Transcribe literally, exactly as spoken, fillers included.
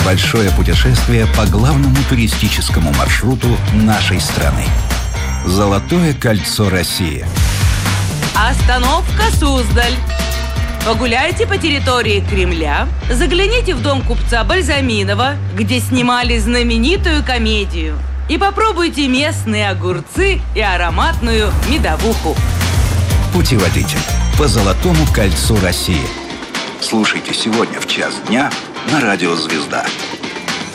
большое путешествие по главному туристическому маршруту нашей страны. Золотое кольцо России. Остановка Суздаль. Погуляйте по территории Кремля, загляните в дом купца Бальзаминова, где снимали знаменитую комедию, и попробуйте местные огурцы и ароматную медовуху. Путеводитель по Золотому кольцу России. Слушайте сегодня в час дня на радио «Звезда».